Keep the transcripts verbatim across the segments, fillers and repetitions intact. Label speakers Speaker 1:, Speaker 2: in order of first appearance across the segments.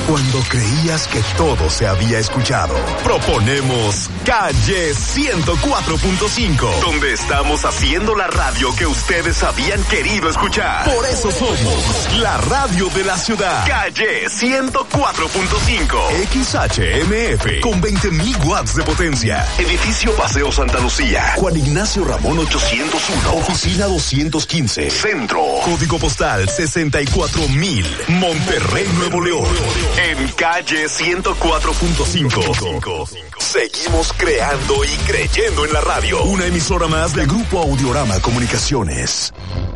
Speaker 1: Cuando creías que todo se había escuchado, proponemos Calle ciento cuatro punto cinco, donde estamos haciendo la radio que ustedes habían querido escuchar. Por eso somos la radio de la ciudad. Calle ciento cuatro punto cinco, X H M F, con veinte mil watts de potencia. Edificio Paseo Santa Lucía, Juan Ignacio Ramón ochocientos uno, oficina doscientos quince, Centro, código postal sesenta y cuatro mil, Monterrey, Nuevo León. En Calle ciento cuatro punto cinco, seguimos creando y creyendo en la radio. Una emisora más del Grupo Audiorama Comunicaciones.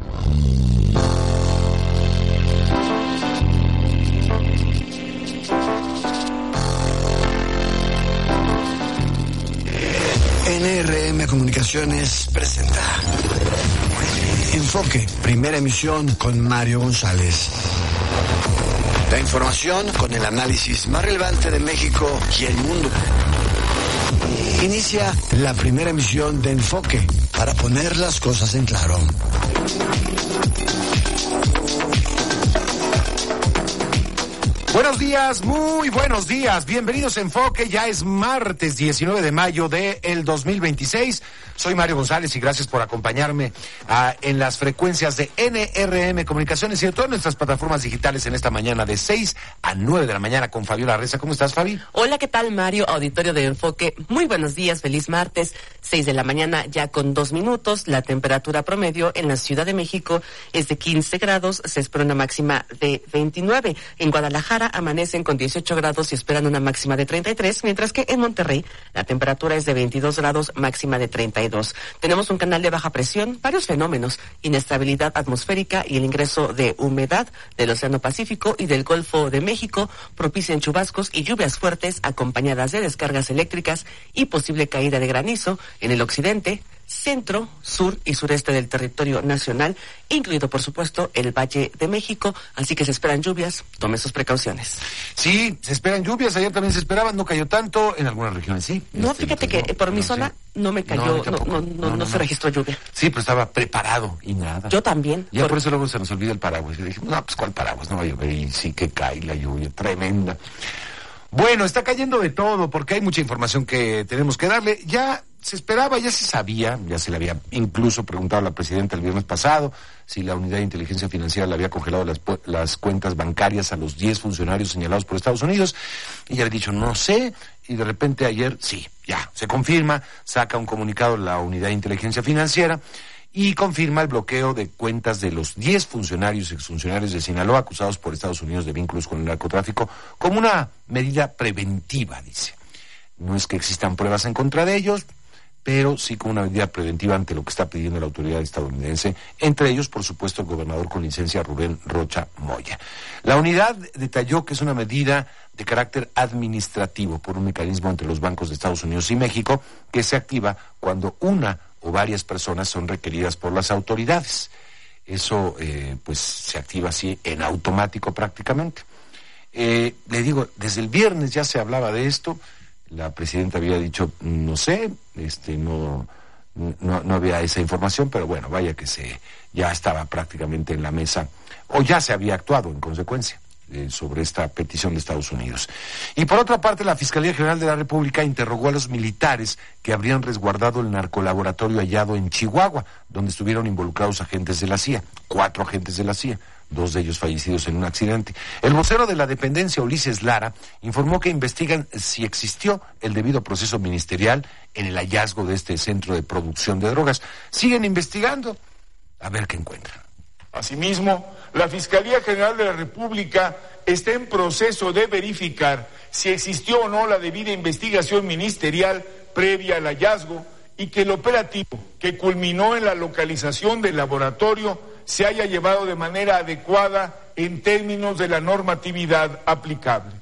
Speaker 2: N R M Comunicaciones presenta Enfoque, primera emisión con Mario González. La información con el análisis más relevante de México y el mundo. Inicia la primera emisión de Enfoque para poner las cosas en claro.
Speaker 3: Buenos días, muy buenos días. Bienvenidos a Enfoque. Ya es martes diecinueve de mayo del dos mil veintiséis. Soy Mario González y gracias por acompañarme uh, en las frecuencias de N R M Comunicaciones y de todas nuestras plataformas digitales en esta mañana de seis a nueve de la mañana con Fabiola Reza. ¿Cómo estás, Fabi?
Speaker 4: Hola, ¿qué tal, Mario? Auditorio de Enfoque. Muy buenos días, feliz martes. seis de la mañana ya con dos minutos. La temperatura promedio en la Ciudad de México es de quince grados. Se espera una máxima de veintinueve. En Guadalajara amanecen con dieciocho grados y esperan una máxima de treinta y tres, mientras que en Monterrey la temperatura es de veintidós grados, máxima de treinta y dos. Tenemos un canal de baja presión, varios fenómenos, inestabilidad atmosférica y el ingreso de humedad del Océano Pacífico y del Golfo de México propician chubascos y lluvias fuertes acompañadas de descargas eléctricas y posible caída de granizo en el occidente, centro, sur y sureste del territorio nacional, incluido por supuesto el Valle de México, así que se esperan lluvias, tome sus precauciones.
Speaker 3: Sí, se esperan lluvias, ayer también se esperaban, no cayó tanto, en algunas regiones sí.
Speaker 4: No,
Speaker 3: este,
Speaker 4: fíjate
Speaker 3: no,
Speaker 4: que por
Speaker 3: no,
Speaker 4: mi
Speaker 3: sí.
Speaker 4: zona no me cayó,
Speaker 3: no,
Speaker 4: no, no, no, no, no se registró lluvia.
Speaker 3: Sí, pero estaba preparado y nada.
Speaker 4: Yo también.
Speaker 3: Ya
Speaker 4: por...
Speaker 3: por eso luego se nos olvida el paraguas. Y dije, no, pues ¿cuál paraguas? No va a llover y sí que cae la lluvia, tremenda. Bueno, está cayendo de todo porque hay mucha información que tenemos que darle. Ya se esperaba, ya se sabía, ya se le había incluso preguntado a la presidenta el viernes pasado si la Unidad de Inteligencia Financiera le había congelado las, las cuentas bancarias a los diez funcionarios señalados por Estados Unidos. Y ella había dicho, no sé, y de repente ayer, sí, ya, se confirma, saca un comunicado la Unidad de Inteligencia Financiera y confirma el bloqueo de cuentas de los diez funcionarios y exfuncionarios de Sinaloa acusados por Estados Unidos de vínculos con el narcotráfico como una medida preventiva, dice. No es que existan pruebas en contra de ellos, pero sí como una medida preventiva ante lo que está pidiendo la autoridad estadounidense, entre ellos, por supuesto, el gobernador con licencia Rubén Rocha Moya. La unidad detalló que es una medida de carácter administrativo por un mecanismo entre los bancos de Estados Unidos y México que se activa cuando una o varias personas son requeridas por las autoridades. Eso, eh, pues, se activa así en automático prácticamente. Eh, le digo, desde el viernes ya se hablaba de esto. La presidenta había dicho, no sé, este, no, no, no había esa información, pero bueno, vaya que se, ya estaba prácticamente en la mesa, o ya se había actuado en consecuencia eh, sobre esta petición de Estados Unidos. Y por otra parte, la Fiscalía General de la República interrogó a los militares que habrían resguardado el narcolaboratorio hallado en Chihuahua, donde estuvieron involucrados agentes de la C I A, cuatro agentes de la C I A. Dos de ellos fallecidos en un accidente. El vocero de la dependencia, Ulises Lara, informó que investigan si existió el debido proceso ministerial en el hallazgo de este centro de producción de drogas. Siguen investigando. A ver qué encuentran.
Speaker 5: Asimismo, la Fiscalía General de la República está en proceso de verificar si existió o no la debida investigación ministerial previa al hallazgo y que el operativo que culminó en la localización del laboratorio se haya llevado de manera adecuada en términos de la normatividad aplicable.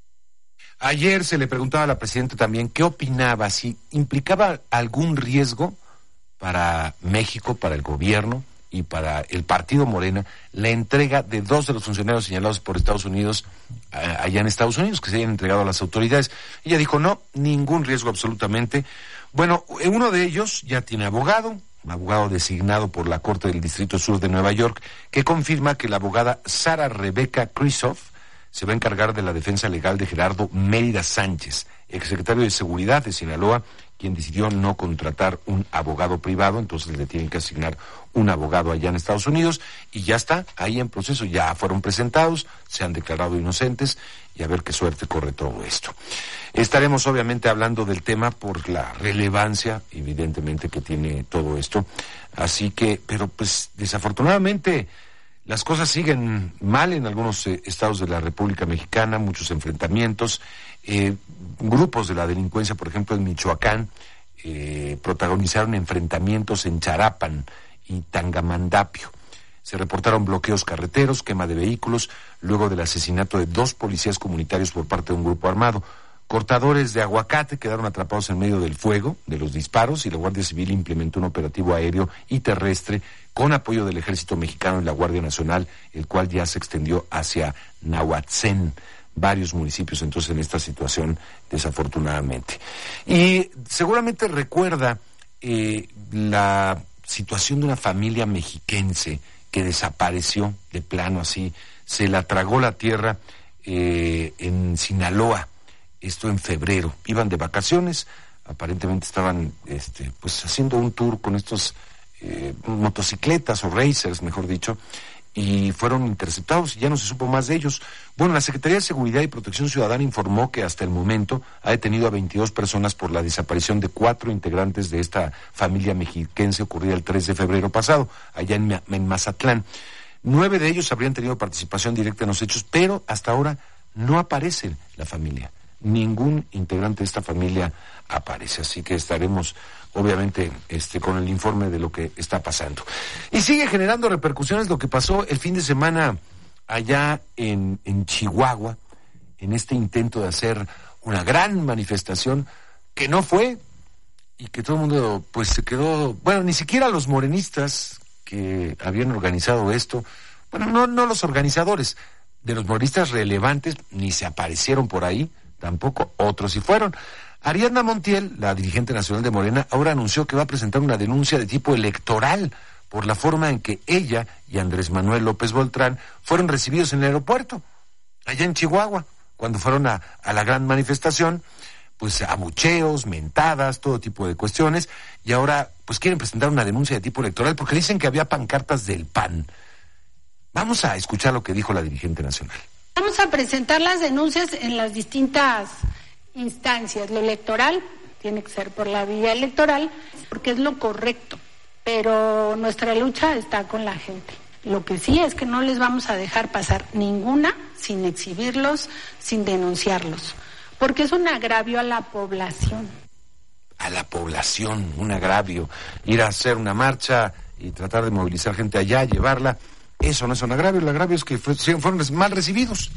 Speaker 3: Ayer se le preguntaba a la presidenta también qué opinaba, si implicaba algún riesgo para México, para el gobierno y para el partido Morena, la entrega de dos de los funcionarios señalados por Estados Unidos eh, allá en Estados Unidos, que se hayan entregado a las autoridades. Ella dijo, no, ningún riesgo absolutamente. Bueno, uno de ellos ya tiene abogado, un abogado designado por la Corte del Distrito Sur de Nueva York, que confirma que la abogada Sara Rebecca Kristof se va a encargar de la defensa legal de Gerardo Mérida Sánchez, exsecretario de Seguridad de Sinaloa, quien decidió no contratar un abogado privado, entonces le tienen que asignar un abogado allá en Estados Unidos, y ya está, ahí en proceso, ya fueron presentados, se han declarado inocentes, y a ver qué suerte corre todo esto. Estaremos obviamente hablando del tema por la relevancia, evidentemente, que tiene todo esto, así que, pero pues desafortunadamente las cosas siguen mal en algunos eh, estados de la República Mexicana, muchos enfrentamientos, eh, grupos de la delincuencia, por ejemplo en Michoacán, eh, protagonizaron enfrentamientos en Charapan y Tangamandapio. Se reportaron bloqueos carreteros, quema de vehículos, luego del asesinato de dos policías comunitarios por parte de un grupo armado. Cortadores de aguacate quedaron atrapados en medio del fuego, de los disparos, y la Guardia Civil implementó un operativo aéreo y terrestre con apoyo del Ejército Mexicano y la Guardia Nacional, el cual ya se extendió hacia Nahuatzén, varios municipios entonces en esta situación, desafortunadamente. Y seguramente recuerda eh, la situación de una familia mexiquense que desapareció de plano así, se la tragó la tierra eh, en Sinaloa, esto en febrero, iban de vacaciones, aparentemente estaban este, pues haciendo un tour con estos eh, motocicletas o racers, mejor dicho, y fueron interceptados y ya no se supo más de ellos. Bueno, la Secretaría de Seguridad y Protección Ciudadana informó que hasta el momento ha detenido a veintidós personas por la desaparición de cuatro integrantes de esta familia mexiquense ocurrida el tres de febrero pasado, allá en, en Mazatlán. Nueve de ellos habrían tenido participación directa en los hechos, pero hasta ahora no aparece la familia. Ningún integrante de esta familia aparece, así que estaremos obviamente este con el informe de lo que está pasando. Y sigue generando repercusiones lo que pasó el fin de semana allá en, en Chihuahua, en este intento de hacer una gran manifestación que no fue y que todo el mundo pues se quedó, bueno, ni siquiera los morenistas que habían organizado esto, bueno, no, no los organizadores, de los morenistas relevantes ni se aparecieron por ahí, tampoco otros sí fueron. Ariadna Montiel, la dirigente nacional de Morena, ahora anunció que va a presentar una denuncia de tipo electoral por la forma en que ella y Andrés Manuel López Beltrán fueron recibidos en el aeropuerto, allá en Chihuahua, cuando fueron a, a la gran manifestación, pues abucheos, mentadas, todo tipo de cuestiones, y ahora pues quieren presentar una denuncia de tipo electoral porque dicen que había pancartas del P A N. Vamos a escuchar lo que dijo la dirigente nacional.
Speaker 6: Vamos a presentar las denuncias en las distintas instancias. Lo electoral tiene que ser por la vía electoral, porque es lo correcto, pero nuestra lucha está con la gente. Lo que sí es que no les vamos a dejar pasar ninguna sin exhibirlos, sin denunciarlos, porque es un agravio a la población.
Speaker 3: A la población, un agravio. Ir a hacer una marcha y tratar de movilizar gente allá, llevarla, eso no es un agravio. El agravio es que fue, fueron mal recibidos.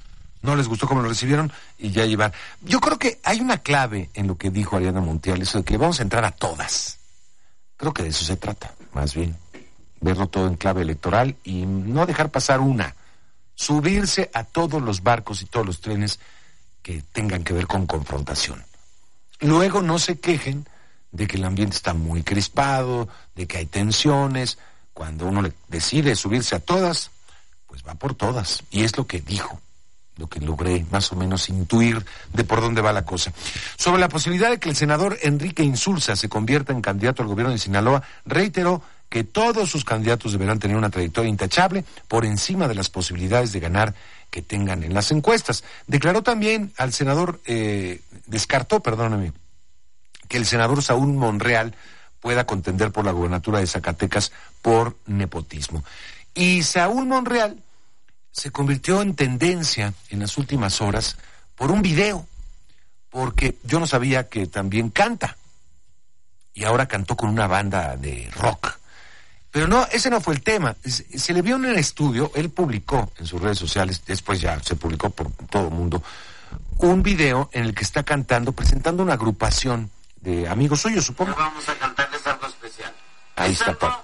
Speaker 3: No les gustó cómo lo recibieron y ya llevar. Yo creo que hay una clave en lo que dijo Ariadna Montiel, eso de que vamos a entrar a todas. Creo que de eso se trata, más bien. Verlo todo en clave electoral y no dejar pasar una. Subirse a todos los barcos y todos los trenes que tengan que ver con confrontación. Luego no se quejen de que el ambiente está muy crispado, de que hay tensiones. Cuando uno le decide subirse a todas, pues va por todas. Y es lo que dijo, lo que logré más o menos intuir de por dónde va la cosa. Sobre la posibilidad de que el senador Enrique Insulza se convierta en candidato al gobierno de Sinaloa, reiteró que todos sus candidatos deberán tener una trayectoria intachable por encima de las posibilidades de ganar que tengan en las encuestas. Declaró también al senador, eh, descartó, perdóname, que el senador Saúl Monreal pueda contender por la gobernatura de Zacatecas por nepotismo. Y Saúl Monreal se convirtió en tendencia en las últimas horas por un video, porque yo no sabía que también canta, y ahora cantó con una banda de rock. Pero no, ese no fue el tema. Se le vio en el estudio, él publicó en sus redes sociales, después ya se publicó por todo el mundo, un video en el que está cantando, presentando una agrupación de amigos suyos, supongo.
Speaker 7: Vamos a cantarles algo especial.
Speaker 3: Ahí está, pa.